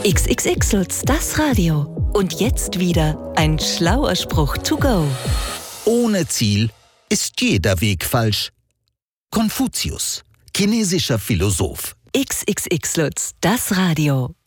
XXX Lutz, das Radio. Und jetzt wieder ein schlauer Spruch to go. Ohne Ziel ist jeder Weg falsch. Konfuzius, chinesischer Philosoph. XXX Lutz, das Radio.